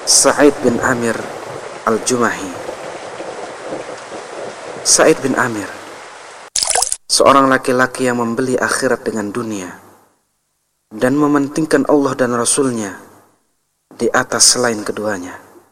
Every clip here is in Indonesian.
Sa'id bin Amir Al-Jumahi. Sa'id bin Amir, seorang laki-laki yang membeli akhirat dengan dunia dan mementingkan Allah dan Rasulnya di atas selain keduanya.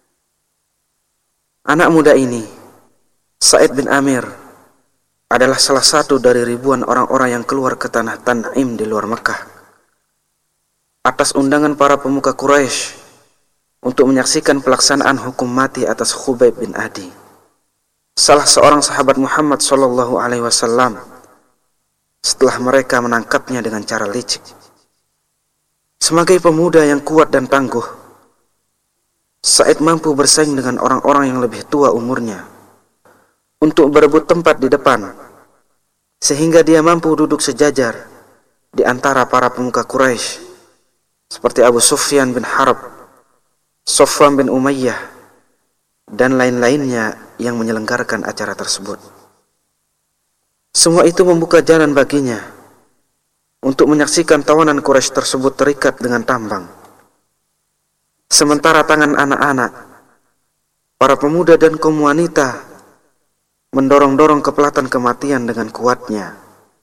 Anak muda ini, Sa'id bin Amir, adalah salah satu dari ribuan orang-orang yang keluar ke tanah Tan'im di luar Mekah atas undangan para pemuka Quraisy untuk menyaksikan pelaksanaan hukum mati atas Khubayb bin Adi, salah seorang sahabat Muhammad SAW, setelah mereka menangkapnya dengan cara licik. Sebagai pemuda yang kuat dan tangguh, Sa'id mampu bersaing dengan orang-orang yang lebih tua umurnya untuk berebut tempat di depan, sehingga dia mampu duduk sejajar di antara para pemuka Quraisy seperti Abu Sufyan bin Harb, Sofwan bin Umayyah, dan lain-lainnya yang menyelenggarakan acara tersebut. Semua itu membuka jalan baginya untuk menyaksikan tawanan Quraisy tersebut terikat dengan tambang, sementara tangan anak-anak, para pemuda dan kaum wanita mendorong-dorong kepelatan kematian dengan kuatnya.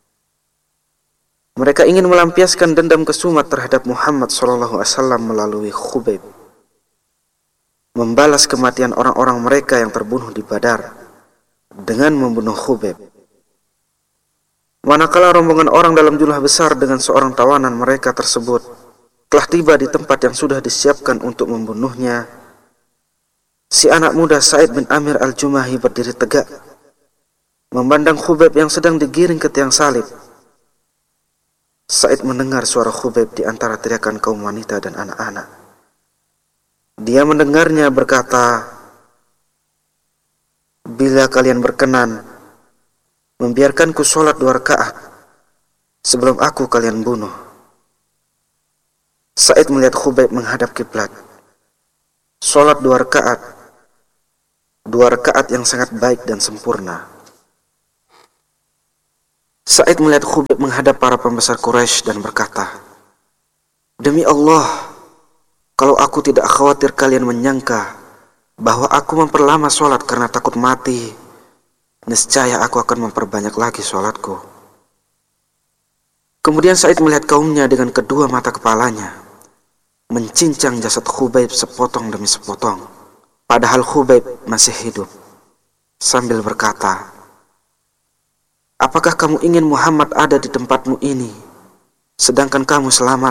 Mereka ingin melampiaskan dendam kesumat terhadap Muhammad SAW melalui Khubayb, membalas kematian orang-orang mereka yang terbunuh di Badar dengan membunuh Khubayb. Manakala rombongan orang dalam jumlah besar dengan seorang tawanan mereka tersebut telah tiba di tempat yang sudah disiapkan untuk membunuhnya, si anak muda Sa'id bin Amir Al-Jumahi berdiri tegak, memandang Khubayb yang sedang digiring ke tiang salib. Sa'id mendengar suara Khubayb di antara teriakan kaum wanita dan anak-anak. Dia mendengarnya berkata, "Bila kalian berkenan, membiarkanku sholat 2 rakaat sebelum aku kalian bunuh." Sa'id melihat Khubayb menghadap kiblat, sholat 2 rakaat, 2 rakaat yang sangat baik dan sempurna. Sa'id melihat Khubayb menghadap para pembesar Quraisy dan berkata, "Demi Allah, kalau aku tidak khawatir kalian menyangka bahwa aku memperlama sholat karena takut mati, niscaya aku akan memperbanyak lagi sholatku." Kemudian Sa'id melihat kaumnya dengan kedua mata kepalanya, mencincang jasad Khubayb sepotong demi sepotong, padahal Khubayb masih hidup, sambil berkata, "Apakah kamu ingin Muhammad ada di tempatmu ini, sedangkan kamu selamat?"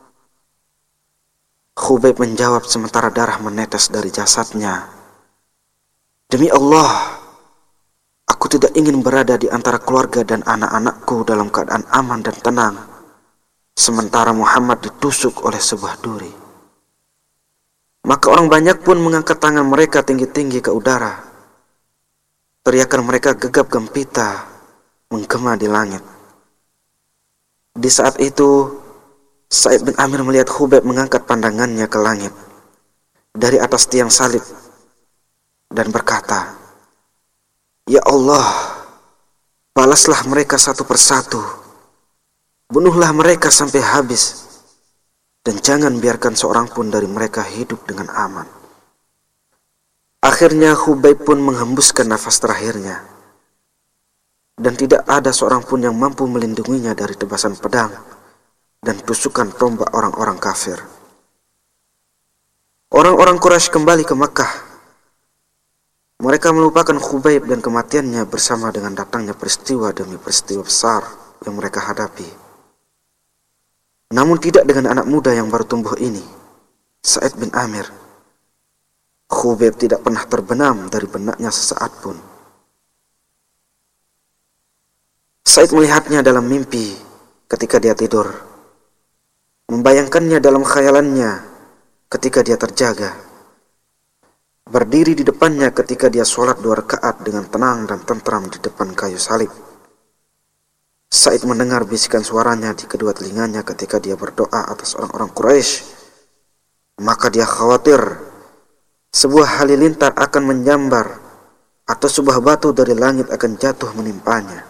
Khubayb menjawab sementara darah menetes dari jasadnya, "Demi Allah, aku tidak ingin berada di antara keluarga dan anak-anakku dalam keadaan aman dan tenang, sementara Muhammad ditusuk oleh sebuah duri." Maka orang banyak pun mengangkat tangan mereka tinggi-tinggi ke udara. Teriakan mereka gegap gempita menggema di langit. Di saat itu, Sa'id bin Amir melihat Khubayb mengangkat pandangannya ke langit dari atas tiang salib dan berkata, "Ya Allah, balaslah mereka satu persatu, bunuhlah mereka sampai habis, dan jangan biarkan seorang pun dari mereka hidup dengan aman." Akhirnya Khubayb pun menghembuskan nafas terakhirnya, dan tidak ada seorang pun yang mampu melindunginya dari tebasan pedang dan tusukan tombak orang-orang kafir. Orang-orang Quraisy kembali ke Makkah. Mereka melupakan Khubayb dan kematiannya bersama dengan datangnya peristiwa demi peristiwa besar yang mereka hadapi. Namun tidak dengan anak muda yang baru tumbuh ini, Sa'id bin Amir. Khubayb tidak pernah terbenam dari benaknya sesaat pun. Sa'id melihatnya dalam mimpi ketika dia tidur, membayangkannya dalam khayalannya ketika dia terjaga, berdiri di depannya ketika dia sholat 2 rakaat dengan tenang dan tentram di depan kayu salib. Sa'id mendengar bisikan suaranya di kedua telinganya ketika dia berdoa atas orang-orang Quraisy. Maka dia khawatir sebuah halilintar akan menyambar atau sebuah batu dari langit akan jatuh menimpanya.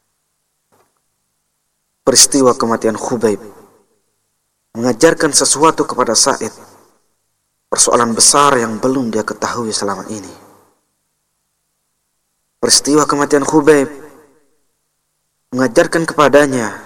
Peristiwa kematian Khubayb mengajarkan sesuatu kepada Sa'id persoalan besar yang belum dia ketahui selama ini. Peristiwa kematian Khubayb mengajarkan kepadanya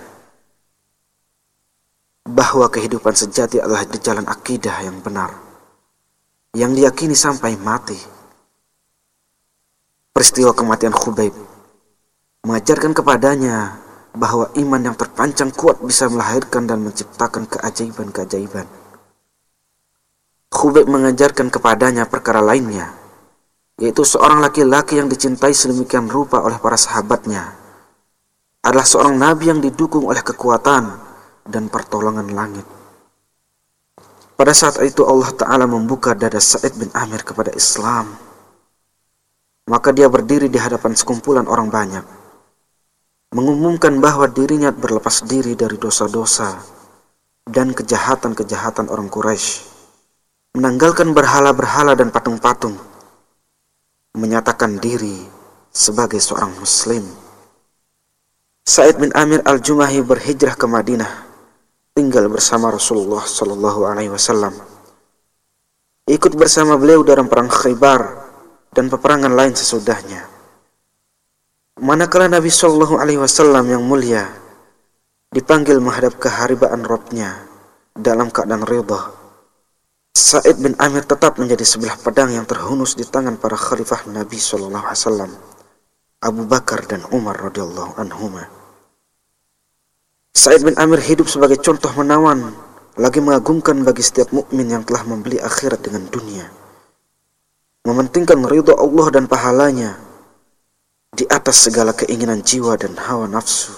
bahwa kehidupan sejati adalah di jalan akidah yang benar, yang diyakini sampai mati. Peristiwa kematian Khubayb mengajarkan kepadanya bahwa iman yang terpancang kuat bisa melahirkan dan menciptakan keajaiban-keajaiban. Khubayb mengajarkan kepadanya perkara lainnya, yaitu seorang laki-laki yang dicintai sedemikian rupa oleh para sahabatnya adalah seorang nabi yang didukung oleh kekuatan dan pertolongan langit. Pada saat itu Allah Ta'ala membuka dada Sa'id bin Amir kepada Islam. Maka dia berdiri di hadapan sekumpulan orang banyak, mengumumkan bahwa dirinya berlepas diri dari dosa-dosa dan kejahatan-kejahatan orang Quraisy, menanggalkan berhala-berhala dan patung-patung, menyatakan diri sebagai seorang muslim. Sa'id bin Amir al-Jumahi berhijrah ke Madinah, tinggal bersama Rasulullah SAW. Ikut bersama beliau dalam perang Khaybar dan peperangan lain sesudahnya. Manakala Nabi SAW yang mulia dipanggil menghadap keharibaan Rabb-Nya dalam keadaan ridha, Sa'id bin Amir tetap menjadi sebelah pedang yang terhunus di tangan para khalifah Nabi SAW, Abu Bakar dan Umar radhiyallahu anhuma. Sa'id bin Amir hidup sebagai contoh menawan lagi mengagumkan bagi setiap mukmin yang telah membeli akhirat dengan dunia, mementingkan ridha Allah dan pahalanya di atas segala keinginan jiwa dan hawa nafsu.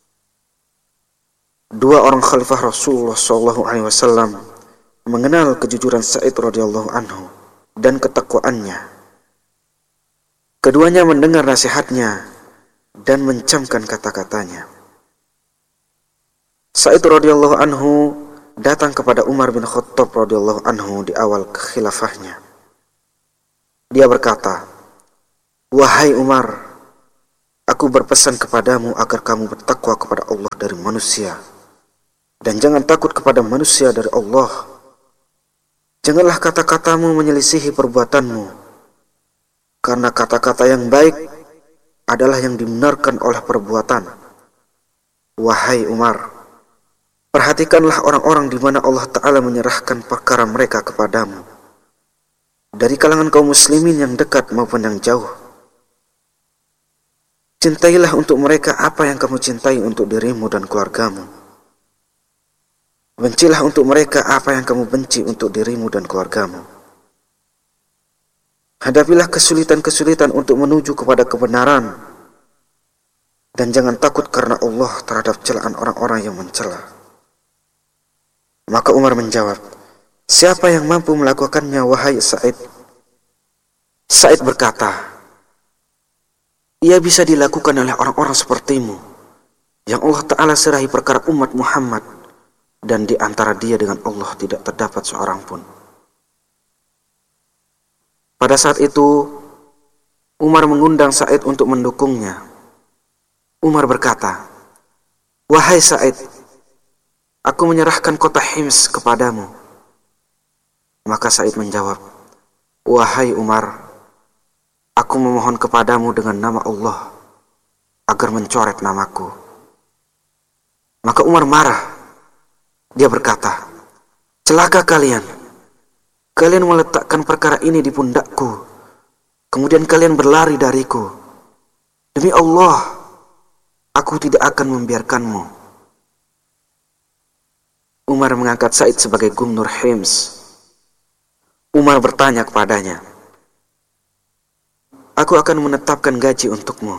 Dua orang khalifah Rasulullah SAW mengenal kejujuran Sa'id radhiyallahu anhu dan ketakwaannya. Keduanya mendengar nasihatnya dan mencamkan kata-katanya. Sa'id radhiyallahu anhu datang kepada Umar bin Khattab radhiyallahu anhu di awal kekhilafahnya. Dia berkata, "Wahai Umar, aku berpesan kepadamu agar kamu bertakwa kepada Allah dari manusia, dan jangan takut kepada manusia dari Allah. Janganlah kata-katamu menyelisihi perbuatanmu, karena kata-kata yang baik adalah yang dibenarkan oleh perbuatan. Wahai Umar, perhatikanlah orang-orang di mana Allah Ta'ala menyerahkan perkara mereka kepadamu, dari kalangan kaum muslimin yang dekat maupun yang jauh. Cintailah untuk mereka apa yang kamu cintai untuk dirimu dan keluargamu. Bencilah untuk mereka apa yang kamu benci untuk dirimu dan keluargamu. Hadapilah kesulitan-kesulitan untuk menuju kepada kebenaran, dan jangan takut karena Allah terhadap celaan orang-orang yang mencela." Maka Umar menjawab, "Siapa yang mampu melakukannya, wahai Sa'id?" Sa'id berkata, "Ia bisa dilakukan oleh orang-orang sepertimu, yang Allah Ta'ala serahi perkara umat Muhammad, dan di antara dia dengan Allah tidak terdapat seorang pun." Pada saat itu, Umar mengundang Sa'id untuk mendukungnya. Umar berkata, "Wahai Sa'id, aku menyerahkan kota Hims kepadamu." Maka Sa'id menjawab, "Wahai Umar, aku memohon kepadamu dengan nama Allah agar mencoret namaku." Maka Umar marah. Dia berkata, "Celaka kalian! Kalian meletakkan perkara ini di pundakku, kemudian kalian berlari dariku. Demi Allah, aku tidak akan membiarkanmu." Umar mengangkat Sa'id sebagai gubernur Hims. Umar bertanya kepadanya, "Aku akan menetapkan gaji untukmu."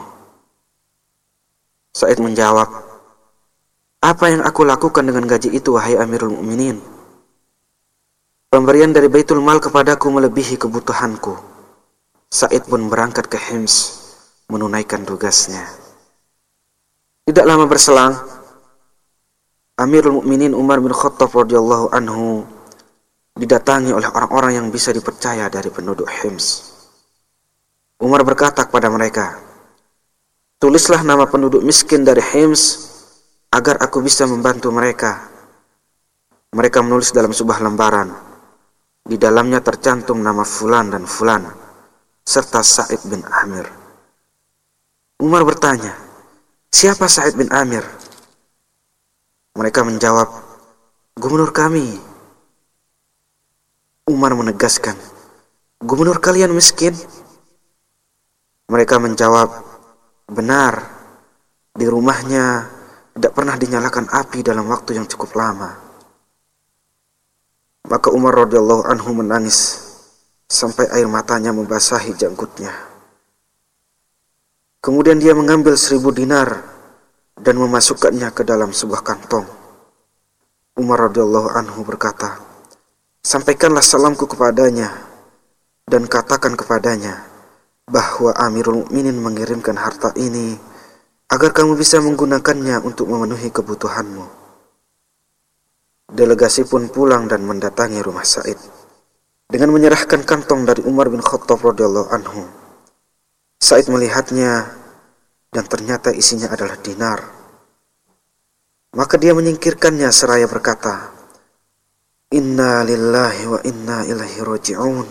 Sa'id menjawab, "Apa yang aku lakukan dengan gaji itu, wahai Amirul Mukminin? Pemberian dari Baitul Mal kepadaku melebihi kebutuhanku." Sa'id pun berangkat ke Hims menunaikan tugasnya. Tidak lama berselang, Amirul Mukminin Umar bin Khattab radhiyallahu anhu didatangi oleh orang-orang yang bisa dipercaya dari penduduk Hims. Umar berkata kepada mereka, "Tulislah nama penduduk miskin dari Hims agar aku bisa membantu mereka." Mereka menulis dalam sebuah lembaran, Di dalamnya tercantum nama Fulan dan Fulan, serta Sa'id bin Amir. Umar bertanya, siapa Sa'id bin Amir? Mereka menjawab, gubernur kami. Umar menegaskan, gubernur kalian miskin? Mereka menjawab, benar, di rumahnya tidak pernah dinyalakan api dalam waktu yang cukup lama. Maka Umar radhiyallahu anhu menangis sampai air matanya membasahi janggutnya. Kemudian dia mengambil 1000 dinar dan memasukkannya ke dalam sebuah kantong. Umar radhiyallahu anhu berkata, sampaikanlah salamku kepadanya dan katakan kepadanya bahwa Amirul Mukminin mengirimkan harta ini agar kamu bisa menggunakannya untuk memenuhi kebutuhanmu. Delegasi pun pulang dan mendatangi rumah Sa'id dengan menyerahkan kantong dari Umar bin Khattab radhiyallahu anhu. Sa'id melihatnya dan ternyata isinya adalah dinar. Maka dia menyingkirkannya seraya berkata, Inna lillahi wa inna ilaihi raji'un.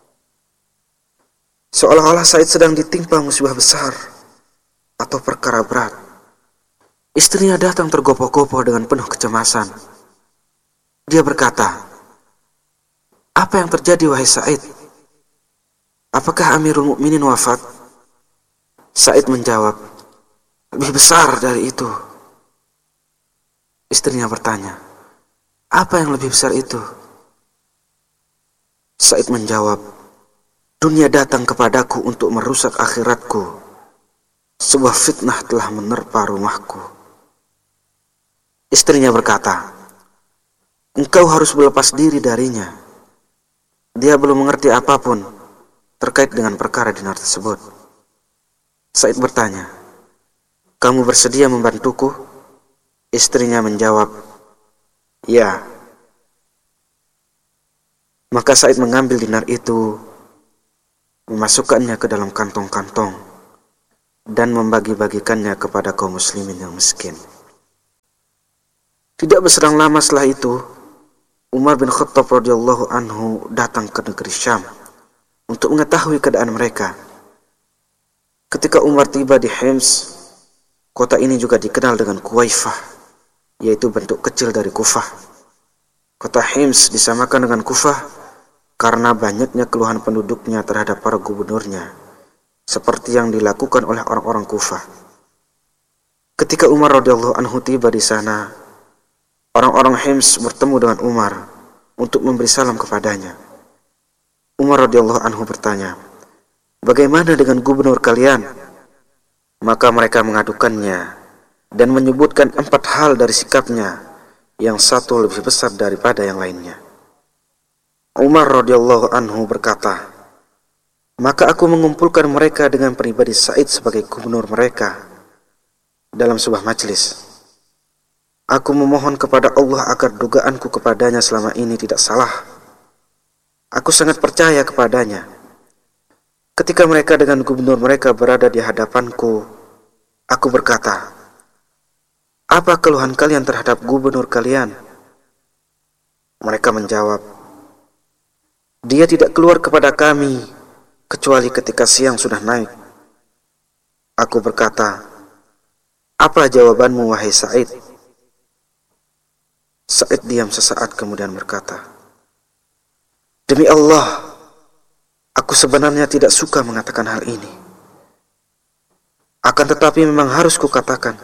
Seolah-olah Sa'id sedang ditimpa musibah besar atau perkara berat. Istrinya datang tergopoh-gopoh dengan penuh kecemasan. Dia berkata, apa yang terjadi wahai Sa'id? Apakah Amirul Mukminin wafat? Sa'id menjawab, lebih besar dari itu. Istrinya bertanya, apa yang lebih besar itu? Sa'id menjawab, dunia datang kepadaku untuk merusak akhiratku. Sebuah fitnah telah menerpa rumahku. Istrinya berkata, engkau harus berlepas diri darinya. Dia belum mengerti apapun terkait dengan perkara dinar tersebut. Sa'id bertanya, kamu bersedia membantuku? Istrinya menjawab, ya. Maka Sa'id mengambil dinar itu, memasukkannya ke dalam kantong-kantong, dan membagi-bagikannya kepada kaum muslimin yang miskin. Tidak berselang lama setelah itu, Umar bin Khattab radhiyallahu anhu datang ke negeri Syam untuk mengetahui keadaan mereka. Ketika Umar tiba di Hims, kota ini juga dikenal dengan Kuwaifah, yaitu bentuk kecil dari Kufah. Kota Hims disamakan dengan Kufah karena banyaknya keluhan penduduknya terhadap para gubernurnya, seperti yang dilakukan oleh orang-orang Kufah. Ketika Umar radhiyallahu anhu tiba di sana, orang-orang Hims bertemu dengan Umar untuk memberi salam kepadanya. Umar radhiyallahu anhu bertanya, bagaimana dengan gubernur kalian? Maka mereka mengadukannya dan menyebutkan 4 hal dari sikapnya, yang satu lebih besar daripada yang lainnya. Umar radhiyallahu anhu berkata, maka aku mengumpulkan mereka dengan pribadi Sa'id sebagai gubernur mereka dalam sebuah majelis. Aku memohon kepada Allah agar dugaanku kepadanya selama ini tidak salah. Aku sangat percaya kepadanya. Ketika mereka dengan gubernur mereka berada di hadapanku, aku berkata, apa keluhan kalian terhadap gubernur kalian? Mereka menjawab, dia tidak keluar kepada kami kecuali ketika siang sudah naik. Aku berkata, apa jawabanmu wahai Sa'id? Sa'id diam sesaat kemudian berkata, demi Allah, aku sebenarnya tidak suka mengatakan hal ini. Akan tetapi memang harus kukatakan.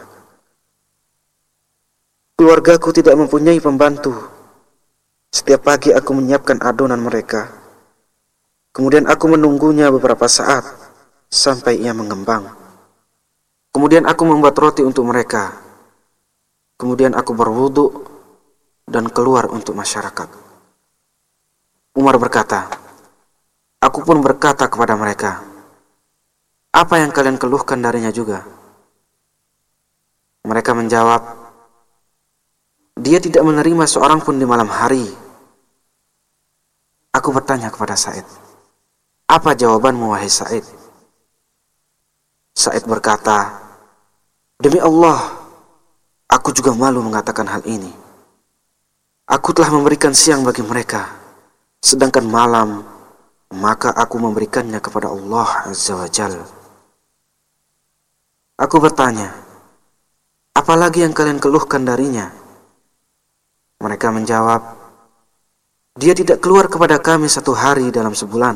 Keluargaku tidak mempunyai pembantu. Setiap pagi aku menyiapkan adonan mereka. Kemudian aku menunggunya beberapa saat sampai ia mengembang. Kemudian aku membuat roti untuk mereka. Kemudian aku berwudu dan keluar untuk masyarakat. Umar berkata, aku pun berkata kepada mereka, apa yang kalian keluhkan darinya juga? Mereka menjawab, dia tidak menerima seorang pun di malam hari. Aku bertanya kepada Sa'id, apa jawabanmu wahai Sa'id? Sa'id berkata, demi Allah, aku juga malu mengatakan hal ini. Aku telah memberikan siang bagi mereka sedangkan malam, maka aku memberikannya kepada Allah Azza wa Jalla. Aku bertanya, apalagi yang kalian keluhkan darinya? Mereka menjawab, dia tidak keluar kepada kami 1 hari dalam sebulan.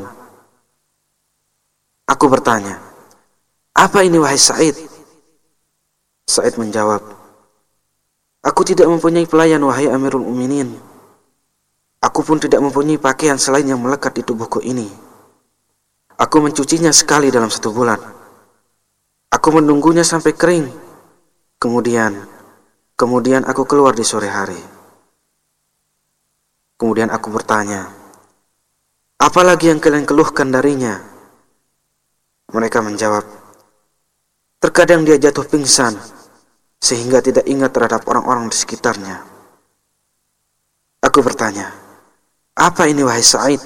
Aku bertanya, apa ini wahai Sa'id? Sa'id menjawab, aku tidak mempunyai pelayan wahai Amirul Mukminin. Aku pun tidak mempunyai pakaian selain yang melekat di tubuhku ini. Aku mencucinya sekali dalam 1 bulan. Aku menunggunya sampai kering. Kemudian aku keluar di sore hari. Kemudian aku bertanya, apalagi yang kalian keluhkan darinya? Mereka menjawab, terkadang dia jatuh pingsan sehingga tidak ingat terhadap orang-orang di sekitarnya. Aku bertanya, apa ini wahai Sa'id?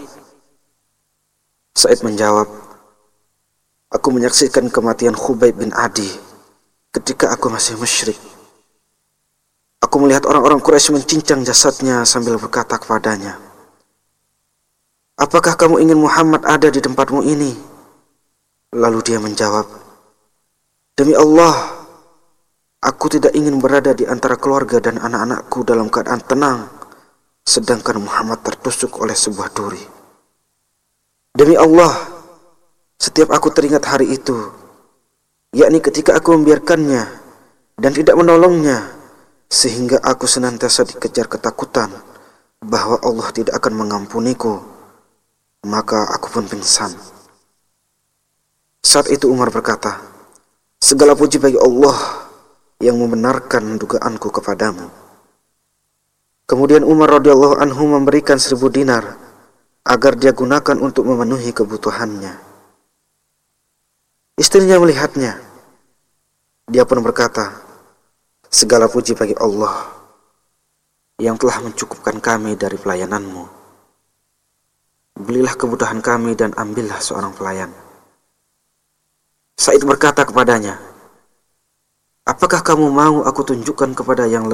Sa'id menjawab, aku menyaksikan kematian Khubayb bin Adi ketika aku masih musyrik. Aku melihat orang-orang Quraisy mencincang jasadnya sambil berkata kepadanya, apakah kamu ingin Muhammad ada di tempatmu ini? Lalu dia menjawab, demi Allah, aku tidak ingin berada di antara keluarga dan anak-anakku dalam keadaan tenang, sedangkan Muhammad tertusuk oleh sebuah duri. Demi Allah, setiap aku teringat hari itu, yakni ketika aku membiarkannya dan tidak menolongnya, sehingga aku senantiasa dikejar ketakutan bahwa Allah tidak akan mengampuniku, maka aku pun pingsan. Saat itu Umar berkata, segala puji bagi Allah yang membenarkan dugaanku kepadamu. Kemudian Umar radhiyallahu anhu memberikan 1000 dinar agar dia gunakan untuk memenuhi kebutuhannya. Istrinya melihatnya. Dia pun berkata, segala puji bagi Allah yang telah mencukupkan kami dari pelayananmu. Belilah kebutuhan kami dan ambillah seorang pelayan. Sa'id berkata kepadanya, apakah kamu mau aku tunjukkan kepada yang